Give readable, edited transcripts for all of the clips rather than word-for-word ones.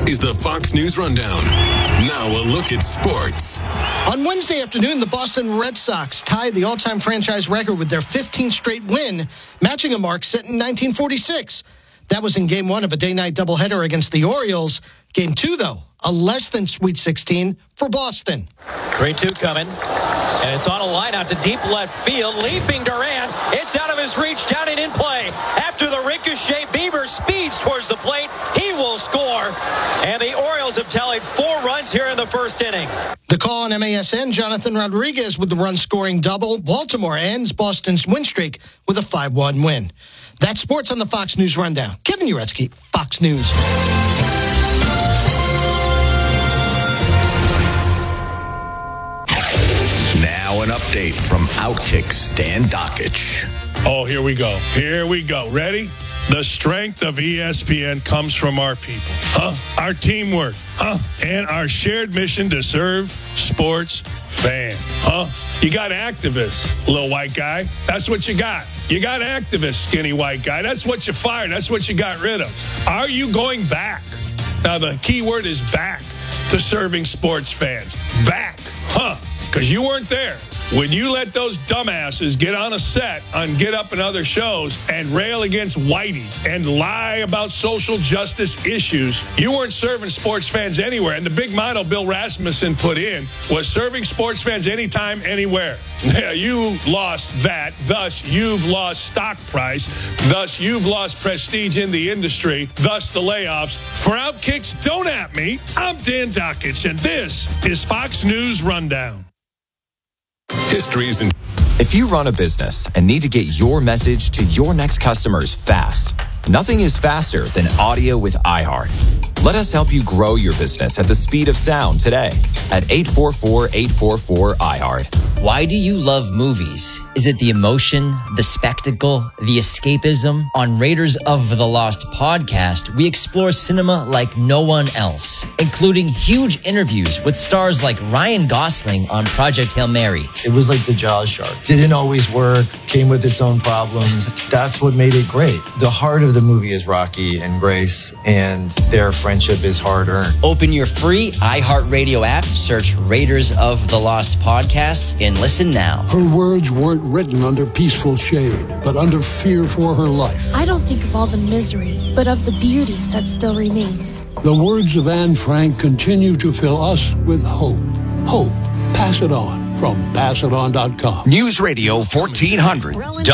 is the Fox News Rundown. Now a look at sports. On Wednesday afternoon, the Boston Red Sox tied the all-time franchise record with their 15th straight win, matching a mark set in 1946. That was in Game 1 of a day-night doubleheader against the Orioles. Game 2, though, a less than Sweet 16 for Boston. 3-2 coming. And it's on a line out to deep left field. Leaping Duran. It's out of his reach, down and in play. After the ricochet, Bieber speeds towards the plate. He will score. And the Orioles have tallied 4 runs here in the first inning. The call on MASN, Jonathan Rodriguez with the run-scoring double. Baltimore ends Boston's win streak with a 5-1 win. That's sports on the Fox News Rundown. Kevin Uretsky, Fox News. Now an update from Outkick Stan Dakich. Oh, here we go. Here we go. Ready? The strength of ESPN comes from our people. Our teamwork. And our shared mission to serve sports fans. You got activists, little white guy. That's what you got. You got activists, skinny white guy. That's what you fired. That's what you got rid of. Are you going back? Now, the key word is back to serving sports fans. Back. Because you weren't there when you let those dumbasses get on a set on Get Up and other shows and rail against Whitey and lie about social justice issues. You weren't serving sports fans anywhere. And the big motto Bill Rasmussen put in was serving sports fans anytime, anywhere. Yeah, you lost that. Thus, you've lost stock price. Thus, you've lost prestige in the industry. Thus, the layoffs. For Outkicks, don't at me. I'm Dan Dakich, and this is Fox News Rundown. Histories and If you run a business and need to get your message to your next customers fast, nothing is faster than audio with iHeart. Let us help you grow your business at the speed of sound today at 844-844-iHeart. Why do you love movies? Is it the emotion, the spectacle, the escapism? On Raiders of the Lost podcast, we explore cinema like no one else, including huge interviews with stars like Ryan Gosling on Project Hail Mary. It was like the Jaws shark. Didn't always work, came with its own problems. That's what made it great. The heart of the movie is Rocky and Grace, and their friendship is hard-earned. Open your free iHeartRadio app, search Raiders of the Lost podcast, and listen now. Her words weren't written under peaceful shade, but under fear for her life. I don't think of all the misery, but of the beauty that still remains. The words of Anne Frank continue to fill us with hope. Hope. Pass it on from passiton.com. News Radio 1400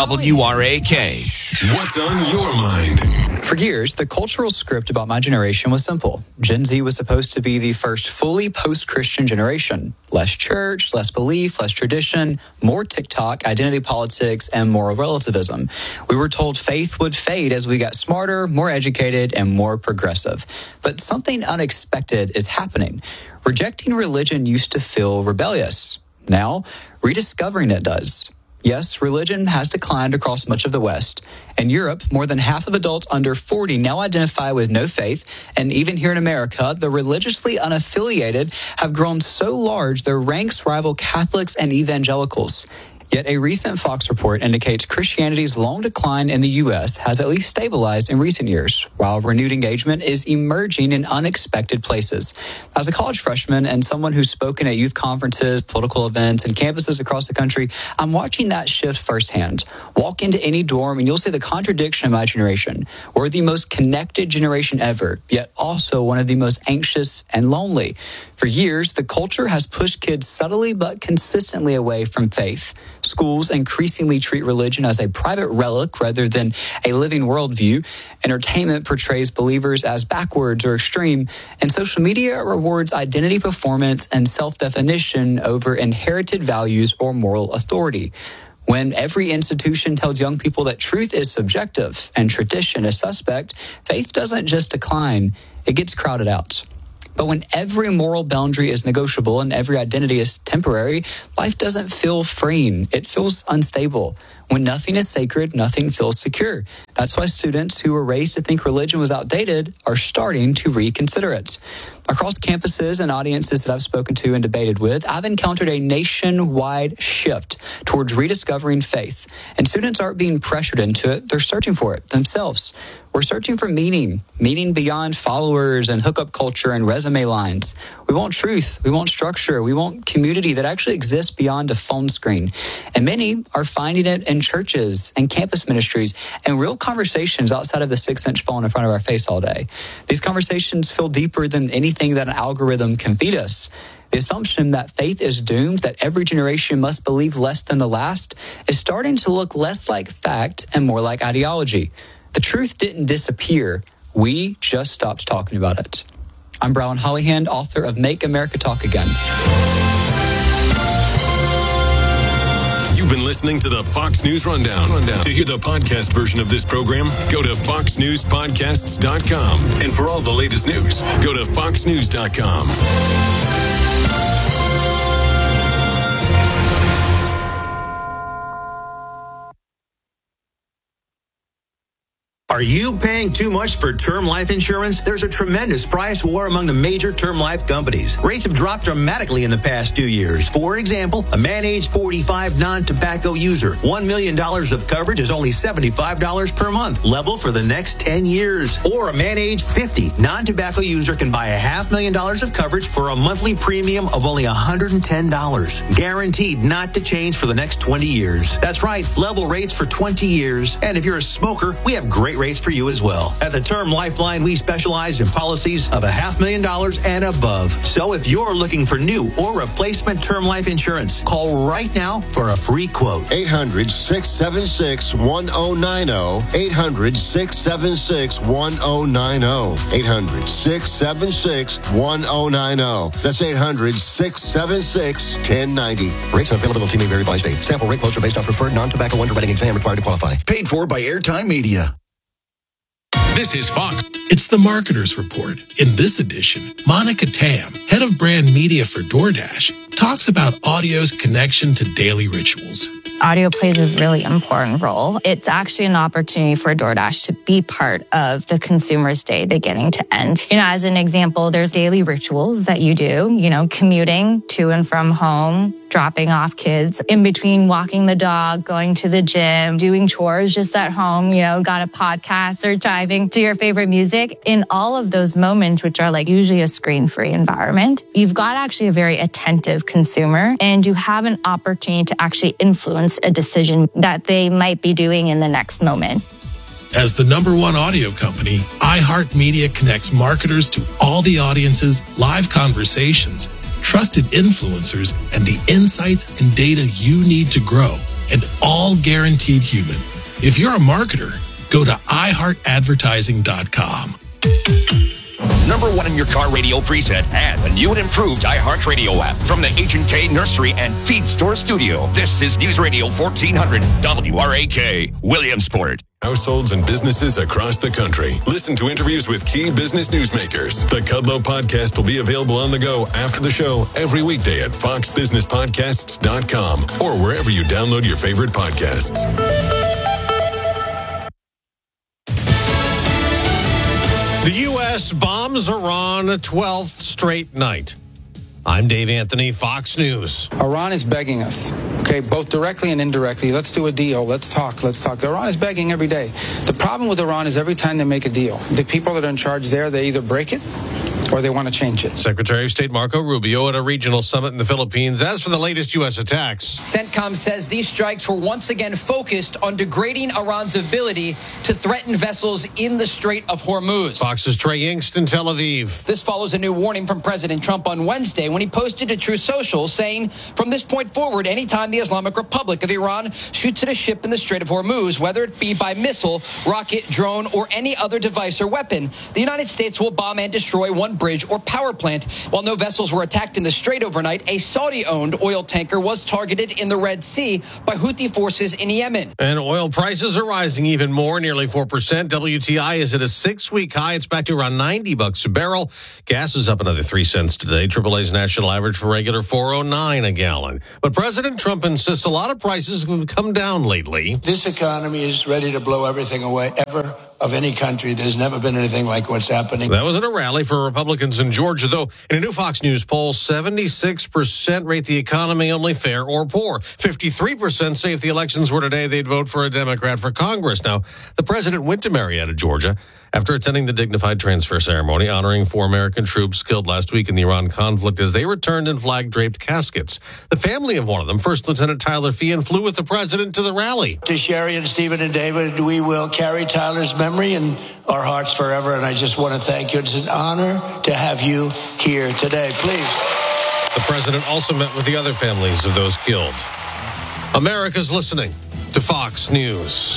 WRAK. what's on your mind. For years, the cultural script about my generation was simple. Gen Z was supposed to be the first fully post-Christian generation. Less church, less belief, less tradition, more TikTok, identity politics, and moral relativism. We were told faith would fade as we got smarter, more educated, and more progressive. But something unexpected is happening. Rejecting religion used to feel rebellious. Now, rediscovering it does. Yes, religion has declined across much of the West. In Europe, more than half of adults under 40 now identify with no faith. And even here in America, the religiously unaffiliated have grown so large their ranks rival Catholics and evangelicals. Yet a recent Fox report indicates Christianity's long decline in the U.S. has at least stabilized in recent years, while renewed engagement is emerging in unexpected places. As a college freshman and someone who's spoken at youth conferences, political events, and campuses across the country, I'm watching that shift firsthand. Walk into any dorm and you'll see the contradiction of my generation. We're the most connected generation ever, yet also one of the most anxious and lonely. For years, the culture has pushed kids subtly but consistently away from faith. Schools increasingly treat religion as a private relic rather than a living worldview. Entertainment portrays believers as backwards or extreme, and social media rewards identity performance and self-definition over inherited values or moral authority. When every institution tells young people that truth is subjective and tradition is suspect, faith doesn't just decline, it gets crowded out. But when every moral boundary is negotiable and every identity is temporary, life doesn't feel freeing. It feels unstable. When nothing is sacred, nothing feels secure. That's why students who were raised to think religion was outdated are starting to reconsider it. Across campuses and audiences that I've spoken to and debated with, I've encountered a nationwide shift towards rediscovering faith. And students aren't being pressured into it. They're searching for it themselves. We're searching for meaning beyond followers and hookup culture and resume lines. We want truth. We want structure. We want community that actually exists beyond a phone screen. And many are finding it in churches and campus ministries and real conversations outside of the 6-inch phone in front of our face all day. These conversations feel deeper than anything that an algorithm can feed us. The assumption that faith is doomed, that every generation must believe less than the last, is starting to look less like fact and more like ideology. The truth didn't disappear. We just stopped talking about it. I'm Brian Hollyhand, author of Make America Talk Again. You've been listening to the Fox News Rundown. To hear the podcast version of this program, go to foxnewspodcasts.com. And for all the latest news, go to foxnews.com. Are you paying too much for term life insurance? There's a tremendous price war among the major term life companies. Rates have dropped dramatically in the past 2 years. For example, a man age 45 non-tobacco user, $1 million of coverage is only $75 per month, level for the next 10 years. Or a man age 50 non-tobacco user can buy $500,000 of coverage for a monthly premium of only $110, guaranteed not to change for the next 20 years. That's right, level rates for 20 years. And if you're a smoker, we have great rates for you as well. At the Term Lifeline, we specialize in policies of $500,000 and above. So if you're looking for new or replacement term life insurance, call right now for a free quote. 800-676-1090. 800-676-1090. 800-676-1090. That's 800-676-1090. Rates and availability may vary by state. Sample rate quotes are based on preferred non-tobacco underwriting exam required to qualify. Paid for by Airtime Media. This is Fox. It's the Marketer's Report. In this edition, Monica Tam, head of brand media for DoorDash, talks about audio's connection to daily rituals. Audio plays a really important role. It's actually an opportunity for DoorDash to be part of the consumer's day beginning to end. As an example, there's daily rituals that you do, commuting to and from home, dropping off kids, in between walking the dog, going to the gym, doing chores just at home, got a podcast or driving to your favorite music. In all of those moments, which are like usually a screen-free environment, you've got actually a very attentive consumer and you have an opportunity to actually influence a decision that they might be doing in the next moment. As the #1 audio company, iHeartMedia connects marketers to all the audiences, live conversations, trusted influencers, and the insights and data you need to grow, and all guaranteed human. If you're a marketer, go to iHeartAdvertising.com. #1 in your car radio preset and the new and improved iHeartRadio app from the H&K Nursery and Feed Store Studio. This is News Radio 1400 WRAK, Williamsport. Households and businesses across the country. Listen to interviews with key business newsmakers. The Kudlow Podcast will be available on the go after the show every weekday at foxbusinesspodcasts.com or wherever you download your favorite podcasts. The U.S. bombs Iran a 12th straight night. I'm Dave Anthony, Fox News. Iran is begging us, both directly and indirectly. Let's do a deal. Let's talk. Iran is begging every day. The problem with Iran is every time they make a deal, the people that are in charge there, they either break it or they want to change it. Secretary of State Marco Rubio at a regional summit in the Philippines. As for the latest U.S. attacks, CENTCOM says these strikes were once again focused on degrading Iran's ability to threaten vessels in the Strait of Hormuz. Fox's Trey Yingst in Tel Aviv. This follows a new warning from President Trump on Wednesday when he posted to Truth Social saying, from this point forward, anytime the Islamic Republic of Iran shoots at a ship in the Strait of Hormuz, whether it be by missile, rocket, drone, or any other device or weapon, the United States will bomb and destroy one bridge or power plant. While no vessels were attacked in the Strait overnight, a Saudi-owned oil tanker was targeted in the Red Sea by Houthi forces in Yemen. And oil prices are rising even more, nearly 4%. WTI is at a 6-week high. It's back to around $90 a barrel. Gas is up another 3 cents today. AAA's national average for regular $4.09 a gallon. But President Trump insists a lot of prices have come down lately. This economy is ready to blow everything away ever of any country. There's never been anything like what's happening. That was at a rally for Republicans in Georgia, though. In a new Fox News poll, 76% rate the economy only fair or poor. 53% say if the elections were today, they'd vote for a Democrat for Congress. Now, the president went to Marietta, Georgia, after attending the dignified transfer ceremony honoring 4 American troops killed last week in the Iran conflict as they returned in flag-draped caskets. The family of one of them, First Lieutenant Tyler Feehan, flew with the president to the rally. To Sherry and Stephen and David, we will carry Tyler's memory in our hearts forever, and I just want to thank you. It's an honor to have you here today. Please. The president also met with the other families of those killed. America's listening to Fox News.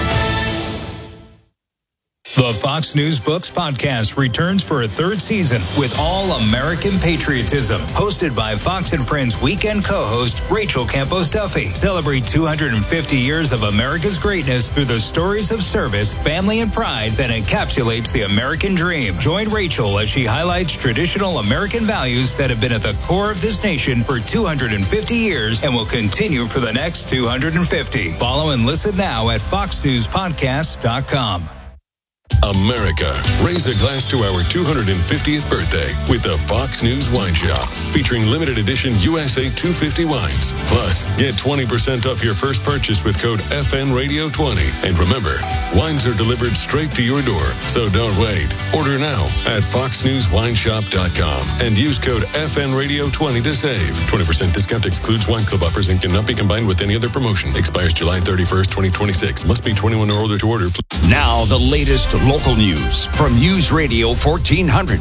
The Fox News Books podcast returns for a 3rd season with all American patriotism. Hosted by Fox and Friends weekend co-host Rachel Campos Duffy. Celebrate 250 years of America's greatness through the stories of service, family, and pride that encapsulates the American dream. Join Rachel as she highlights traditional American values that have been at the core of this nation for 250 years and will continue for the next 250. Follow and listen now at foxnewspodcast.com. America, raise a glass to our 250th birthday with the Fox News Wine Shop, featuring limited edition USA 250 wines. Plus, get 20% off your first purchase with code FNRadio20. And remember, wines are delivered straight to your door, so don't wait. Order now at foxnewswineshop.com and use code FNRadio20 to save. 20% discount excludes wine club offers and cannot be combined with any other promotion. Expires July 31st, 2026. Must be 21 or older to order. Now, the latest local news from News Radio 1400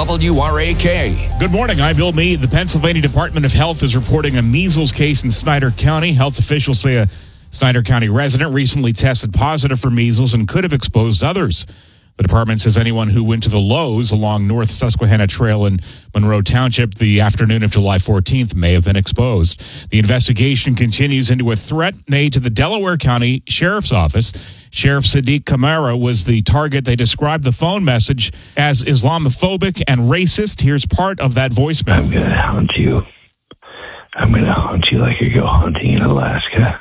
WRAK. Good morning. I'm Bill Meade. The Pennsylvania Department of Health is reporting a measles case in Snyder County. Health officials say a Snyder County resident recently tested positive for measles and could have exposed others. The department says anyone who went to the Lowe's along North Susquehanna Trail in Monroe Township the afternoon of July 14th may have been exposed. The investigation continues into a threat made to the Delaware County Sheriff's Office. Sheriff Sadiq Kamara was the target. They described the phone message as Islamophobic and racist. Here's part of that voicemail. I'm going to hunt you. I'm going to hunt you like you go hunting in Alaska.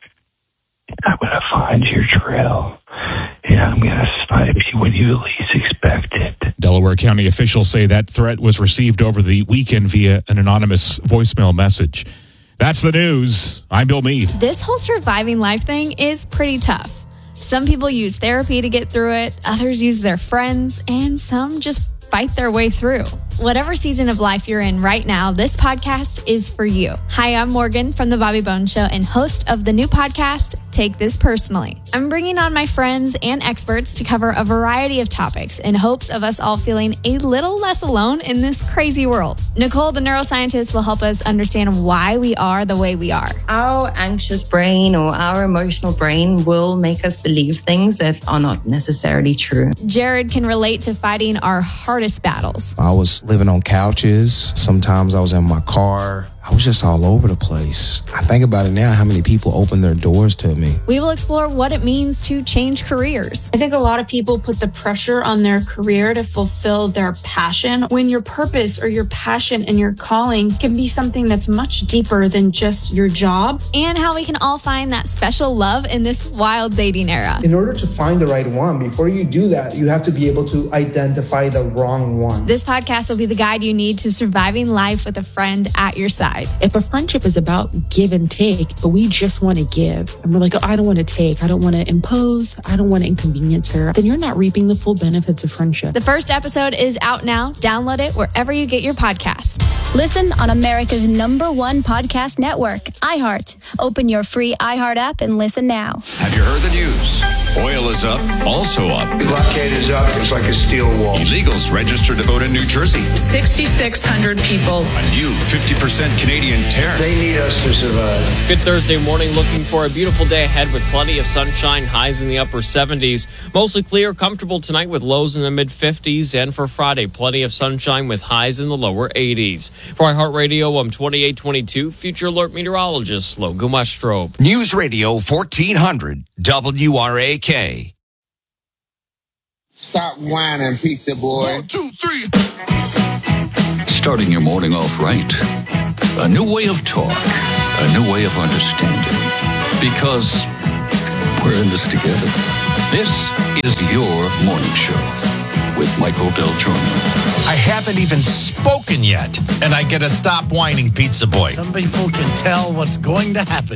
I'm going to find your trail. And I'm going to snipe you when you least expect it. Delaware County officials say that threat was received over the weekend via an anonymous voicemail message. That's the news. I'm Bill Meade. This whole surviving life thing is pretty tough. Some people use therapy to get through it, others use their friends, and some just fight their way through. Whatever season of life you're in right now, this podcast is for you. Hi, I'm Morgan from The Bobby Bones Show and host of the new podcast, Take This Personally. I'm bringing on my friends and experts to cover a variety of topics in hopes of us all feeling a little less alone in this crazy world. Nicole, the neuroscientist, will help us understand why we are the way we are. Our anxious brain or our emotional brain will make us believe things that are not necessarily true. Jared can relate to fighting our hardest battles. I was living on couches. Sometimes I was in my car. I was just all over the place. I think about it now, how many people opened their doors to me. We will explore what it means to change careers. I think a lot of people put the pressure on their career to fulfill their passion, when your purpose or your passion and your calling can be something that's much deeper than just your job. And how we can all find that special love in this wild dating era. In order to find the right one, before you do that, you have to be able to identify the wrong one. This podcast will be the guide you need to surviving life with a friend at your side. If a friendship is about give and take, but we just want to give, and we're like, oh, I don't want to take, I don't want to impose, I don't want to inconvenience her, then you're not reaping the full benefits of friendship. The first episode is out now. Download it wherever you get your podcast. Listen on America's #1 podcast network, iHeart. Open your free iHeart app and listen now. Have you heard the news? Oil is up, also up. Blockade is up. It's like a steel wall. Illegals registered to vote in New Jersey. 6,600 people. A new 50% Canadian tariff. They need us to survive. Good Thursday morning. Looking for a beautiful day ahead with plenty of sunshine, highs in the upper 70s. Mostly clear, comfortable tonight with lows in the mid-50s. And for Friday, plenty of sunshine with highs in the lower 80s. For iHeartRadio, I'm 2822 Future Alert meteorologist Logan Westrope. News Radio 1400 WRAK. Stop whining, pizza boy. 1, 2, 3. Starting your morning off right. A new way of talk. A new way of understanding. Because we're in this together. This is your morning show with Michael Del Giorno. I haven't even spoken yet, and I get a stop whining pizza boy. Some people can tell what's going to happen.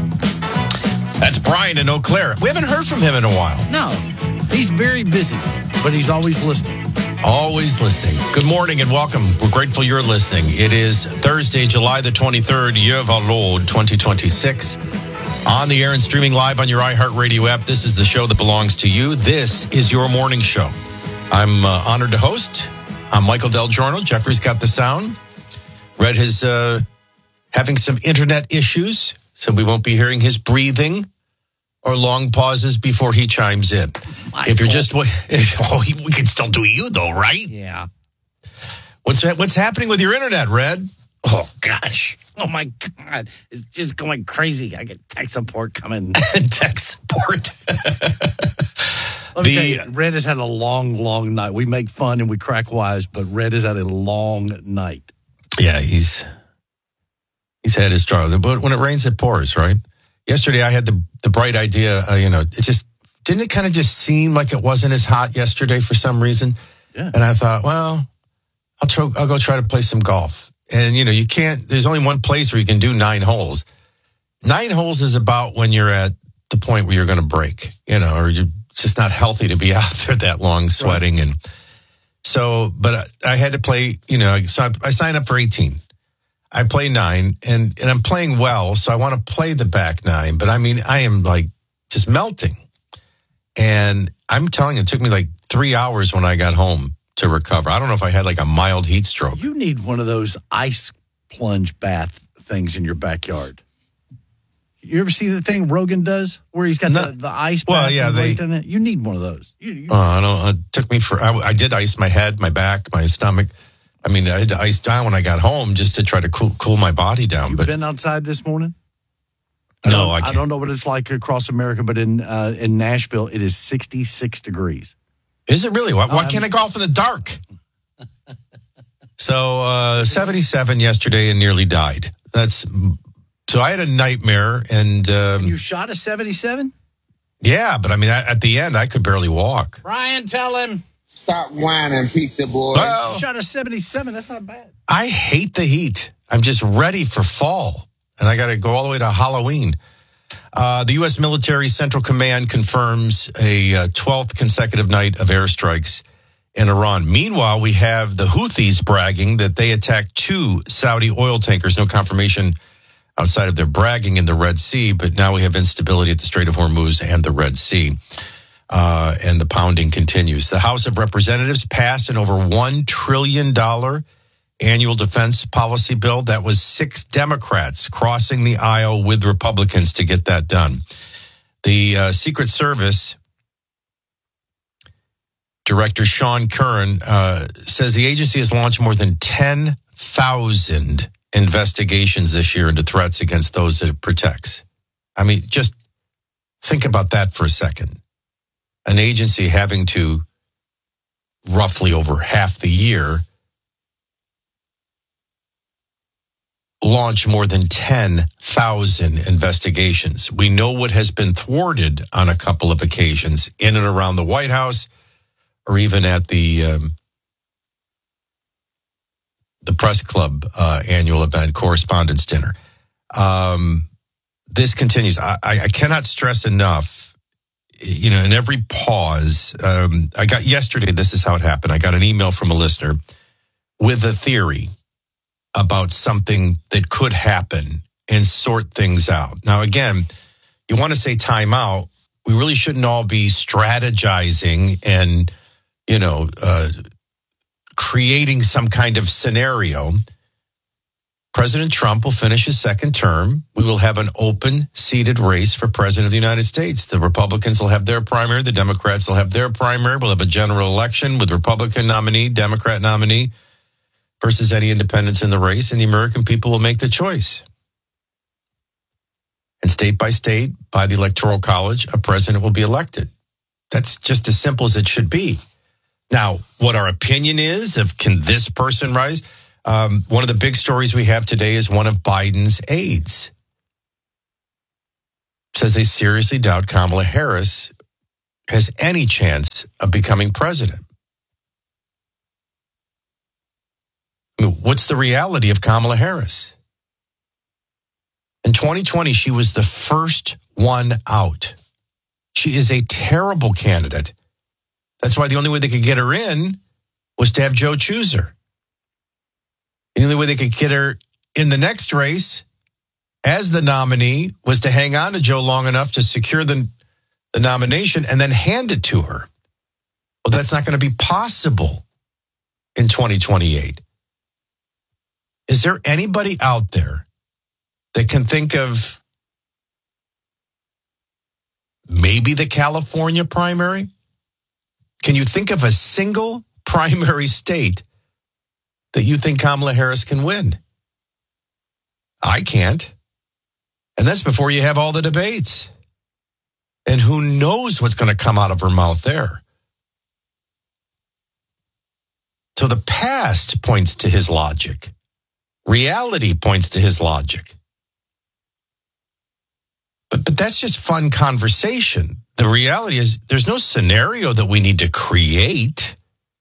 That's Brian in Eau Claire. We haven't heard from him in a while. No, he's very busy, but he's always listening. Always listening. Good morning and welcome. We're grateful you're listening. It is Thursday, July the 23rd, year of our Lord, 2026. On the air and streaming live on your iHeartRadio app. This is the show that belongs to you. This is your morning show. I'm honored to host. I'm Michael Del Giorno. Jeffrey's got the sound. Red is having some internet issues, so we won't be hearing his breathing or long pauses before he chimes in. Michael. If you're just... we can still do you, though, right? Yeah. What's happening with your internet, Red? Oh, gosh. Oh, my God. It's just going crazy. I get tech support coming. Tech support. Let me tell you, Red has had a long, long night. We make fun and we crack wise, but Red has had a long night. Yeah, he's had his struggle. But when it rains, it pours, right? Yesterday, I had the bright idea, didn't it kind of just seem like it wasn't as hot yesterday for some reason? Yeah. And I thought, well, I'll go try to play some golf. And, you can't, there's only one place where you can do 9 holes. 9 holes is about when you're at the point where you're going to break, or you're just not healthy to be out there that long sweating. Right. And so, but I had to play, so I signed up for 18. I play 9 and I'm playing well. So I want to play the back 9, but I am like just melting. And I'm telling you, it took me like 3 hours when I got home to recover. I don't know if I had like a mild heat stroke. You need one of those ice plunge bath things in your backyard. You ever see the thing Rogan does where he's got the ice bath? Well, yeah, in it? You need one of those. I don't. It took me I did ice my head, my back, my stomach. I had to ice down when I got home just to try to cool my body down. You've been outside this morning? No, I don't know what it's like across America, but in Nashville, it is 66 degrees. Is it really? Why can't I go off in the dark? So 77 yesterday and nearly died. So I had a nightmare and you shot a 77? Yeah, but at the end I could barely walk. Brian, tell him. Stop whining, pizza boy. Well, you shot a 77. That's not bad. I hate the heat. I'm just ready for fall, and I got to go all the way to Halloween. The U.S. Military Central Command confirms a 12th consecutive night of airstrikes in Iran. Meanwhile, we have the Houthis bragging that they attacked 2 Saudi oil tankers. No confirmation outside of their bragging in the Red Sea, but now we have instability at the Strait of Hormuz and the Red Sea. And the pounding continues. The House of Representatives passed an over $1 trillion annual defense policy bill. That was 6 Democrats crossing the aisle with Republicans to get that done. The Secret Service Director Sean Curran says the agency has launched more than 10,000 investigations this year into threats against those that it protects. Just think about that for a second. An agency having to, roughly over half the year, launch more than 10,000 investigations. We know what has been thwarted on a couple of occasions in and around the White House or even at the press club annual event, Correspondents' Dinner. This continues. I cannot stress enough, in every pause, I got yesterday, this is how it happened. I got an email from a listener with a theory about something that could happen and sort things out. Now, again, you want to say time out, we really shouldn't all be strategizing and, creating some kind of scenario. President Trump will finish his second term. We will have an open, seated race for president of the United States. The Republicans will have their primary. The Democrats will have their primary. We'll have a general election with Republican nominee, Democrat nominee versus any independents in the race. And the American people will make the choice. And state by state, by the Electoral College, a president will be elected. That's just as simple as it should be. Now, what our opinion is of can this person rise? One of the big stories we have today is one of Biden's aides. Says they seriously doubt Kamala Harris has any chance of becoming president. I mean, what's the reality of Kamala Harris? In 2020, she was the first one out. She is a terrible candidate. That's why the only way they could get her in was to have Joe choose her. The only way they could get her in the next race as the nominee was to hang on to Joe long enough to secure the nomination and then hand it to her. Well, that's not going to be possible in 2028. Is there anybody out there that can think of maybe the California primary? Can you think of a single primary state that you think Kamala Harris can win? I can't. And that's before you have all the debates. And who knows what's going to come out of her mouth there. So the past points to his logic. Reality points to his logic. But that's just fun conversation. The reality is there's no scenario that we need to create.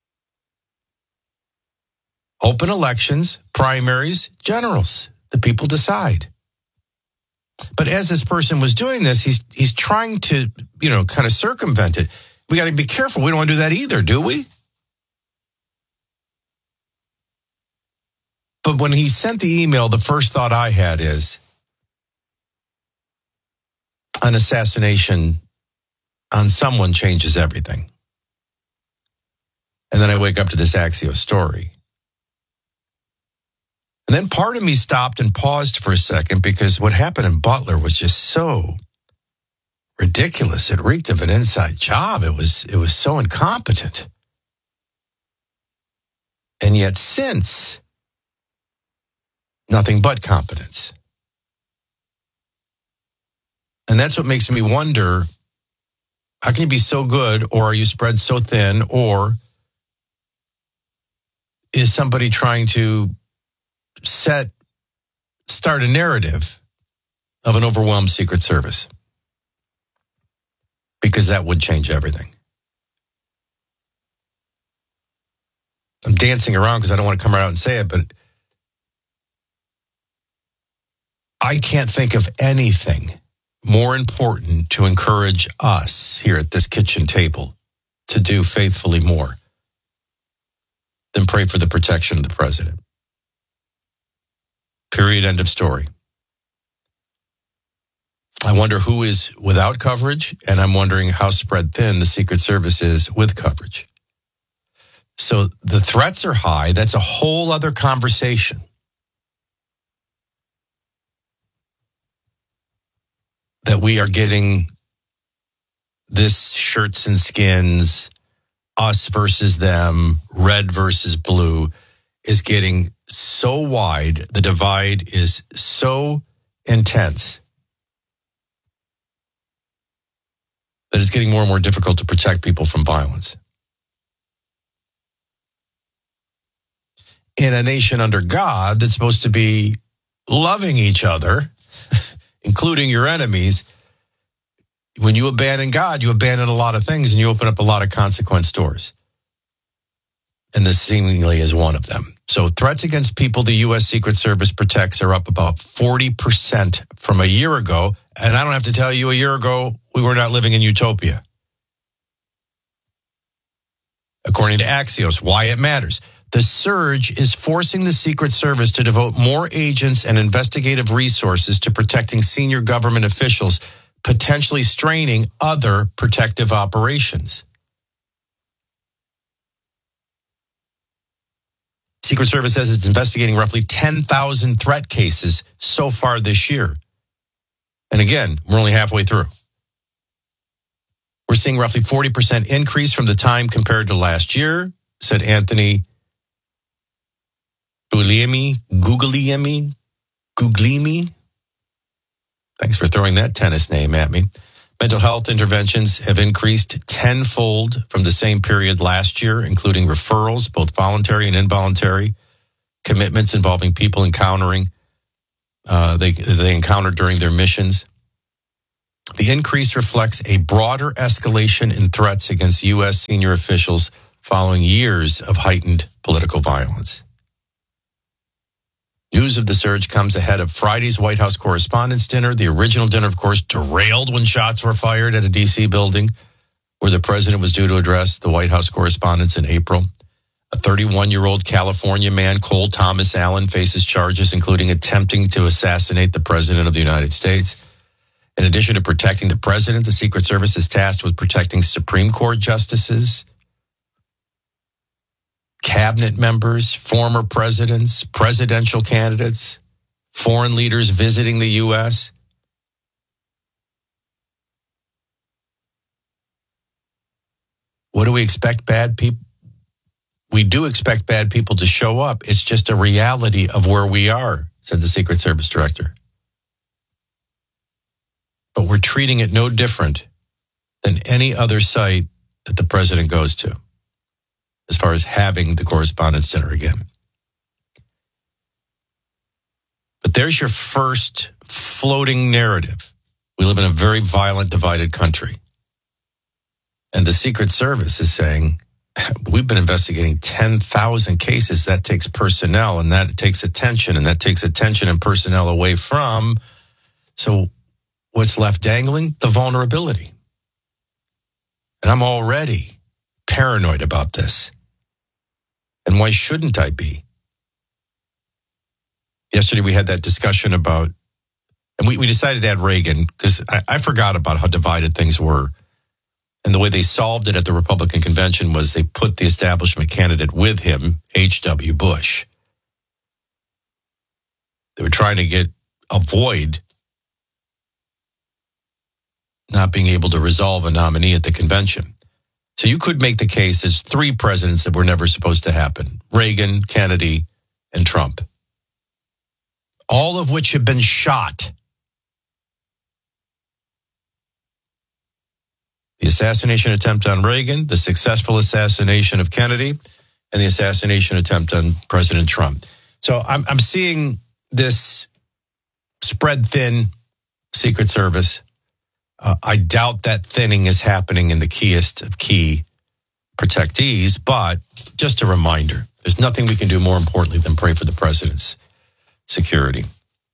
Open elections, primaries, generals. The people decide. But as this person was doing this, he's trying to, kind of circumvent it. We got to be careful. We don't want to do that either, do we? But when he sent the email, the first thought I had is an assassination on someone changes everything. And then I wake up to this Axios story. And then part of me stopped and paused for a second because what happened in Butler was just so ridiculous. It reeked of an inside job. It was so incompetent. And yet since, nothing but competence. And that's what makes me wonder, how can you be so good, or are you spread so thin, or is somebody trying to start a narrative of an overwhelmed Secret Service? Because that would change everything. I'm dancing around because I don't want to come out and say it, but I can't think of anything more important to encourage us here at this kitchen table to do faithfully more than pray for the protection of the president. Period. End of story. I wonder who is without coverage, and I'm wondering how spread thin the Secret Service is with coverage. So the threats are high. That's a whole other conversation. That we are getting this shirts and skins, us versus them, red versus blue, is getting so wide. The divide is so intense that it's getting more and more difficult to protect people from violence. In a nation under God that's supposed to be loving each other, including your enemies, when you abandon God, you abandon a lot of things and you open up a lot of consequence doors. And this seemingly is one of them. So threats against people the U.S. Secret Service protects are up about 40% from a year ago. And I don't have to tell you, a year ago, we were not living in utopia. According to Axios, why it matters. The surge is forcing the Secret Service to devote more agents and investigative resources to protecting senior government officials, potentially straining other protective operations. Secret Service says it's investigating roughly 10,000 threat cases so far this year. And again, we're only halfway through. We're seeing roughly 40% increase from the time compared to last year, said Anthony Guglielmi. Thanks for throwing that tennis name at me. Mental health interventions have increased tenfold from the same period last year, including referrals, both voluntary and involuntary, commitments involving people encountering they encountered during their missions. The increase reflects a broader escalation in threats against U.S. senior officials following years of heightened political violence. News of the surge comes ahead of Friday's White House Correspondents' Dinner. The original dinner, of course, derailed when shots were fired at a D.C. building where the president was due to address the White House correspondents in April. A 31-year-old California man, Cole Thomas Allen, faces charges including attempting to assassinate the president of the United States. In addition to protecting the president, the Secret Service is tasked with protecting Supreme Court justices, cabinet members, former presidents, presidential candidates, foreign leaders visiting the U.S. What do we expect bad people? We do expect bad people to show up. It's just a reality of where we are, said the Secret Service director. But we're treating it no different than any other site that the president goes to, as far as having the Correspondents' Dinner again. But there's your first floating narrative. We live in a very violent, divided country. And the Secret Service is saying, we've been investigating 10,000 cases. That takes personnel, and that takes attention, and that takes attention and personnel away from. So what's left dangling? The vulnerability. And I'm already paranoid about this. And why shouldn't I be? Yesterday we had that discussion about, and we decided to add Reagan because I forgot about how divided things were. And the way they solved it at the Republican convention was they put the establishment candidate with him, H.W. Bush. They were trying to avoid not being able to resolve a nominee at the convention. So you could make the case as three presidents that were never supposed to happen: Reagan, Kennedy, and Trump. All of which have been shot. The assassination attempt on Reagan, the successful assassination of Kennedy, and the assassination attempt on President Trump. So I'm seeing this spread thin Secret Service. I doubt that thinning is happening in the keyest of key protectees, but just a reminder, there's nothing we can do more importantly than pray for the president's security.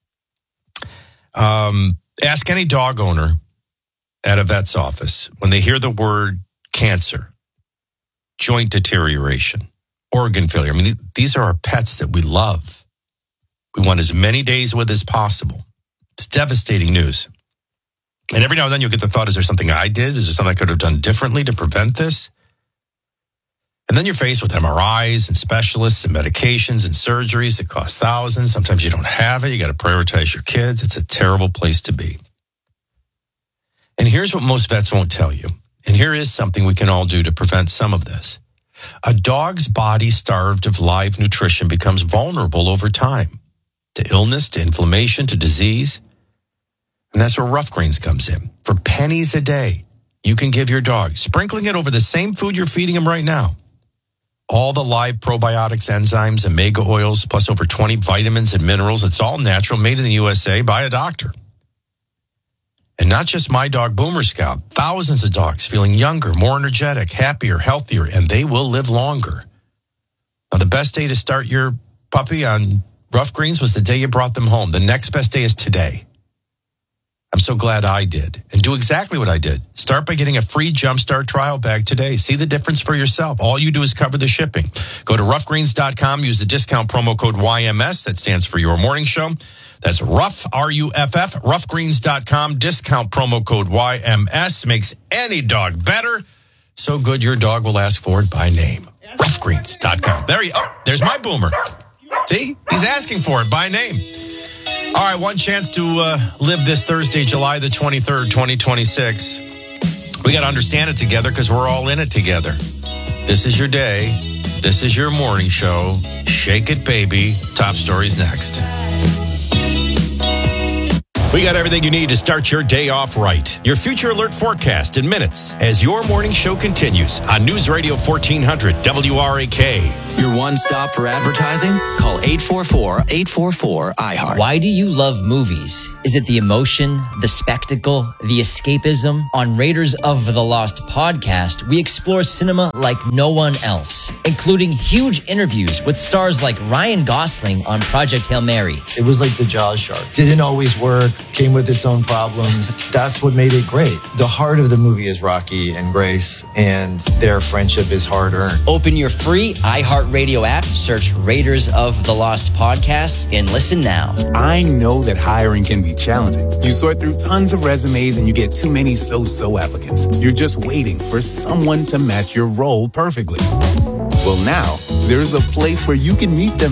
Ask any dog owner at a vet's office when they hear the word cancer, joint deterioration, organ failure. I mean, these are our pets that we love. We want as many days with as possible. It's devastating news. And every now and then you'll get the thought, is there something I did? Is there something I could have done differently to prevent this? And then you're faced with MRIs and specialists and medications and surgeries that cost thousands. Sometimes you don't have it. You got to prioritize your kids. It's a terrible place to be. And here's what most vets won't tell you. And here is something we can all do to prevent some of this. A dog's body starved of live nutrition becomes vulnerable over time to illness, to inflammation, to disease. And that's where Rough Greens comes in. For pennies a day, you can give your dog, sprinkling it over the same food you're feeding him right now, all the live probiotics, enzymes, omega oils, plus over 20 vitamins and minerals. It's all natural, made in the USA by a doctor. And not just my dog, Boomer Scout, thousands of dogs feeling younger, more energetic, happier, healthier, and they will live longer. Now, the best day to start your puppy on Rough Greens was the day you brought them home. The next best day is today. I'm so glad I did. And do exactly what I did. Start by getting a free Jumpstart trial bag today. See the difference for yourself. All you do is cover the shipping. Go to roughgreens.com. Use the discount promo code YMS. That stands for Your Morning Show. That's Ruff, R-U-F-F, roughgreens.com. Discount promo code YMS makes any dog better. So good your dog will ask for it by name. Roughgreens.com. There's my boomer. See? He's asking for it by name. All right, one chance to live this Thursday, July the 23rd, 2026. We got to understand it together because we're all in it together. This is your day. This is your morning show. Shake it, baby. Top stories next. We got everything you need to start your day off right. Your Future Alert forecast in minutes as your morning show continues on News Radio 1400 WRAK. Your one stop for advertising? Call 844-844-iHeart. Why do you love movies? Is it the emotion, the spectacle, the escapism? On Raiders of the Lost podcast, we explore cinema like no one else, including huge interviews with stars like Ryan Gosling on Project Hail Mary. It was like the Jaws shark. Didn't always work, came with its own problems. That's what made it great. The heart of the movie is Rocky and Grace, and their friendship is hard-earned. Open your free iHeartRadio app, search Raiders of the Lost podcast, and listen now. I know that hiring can be challenging. You sort through tons of resumes and you get too many so-so applicants. You're just waiting for someone to match your role perfectly. Well, now, there's a place where you can meet them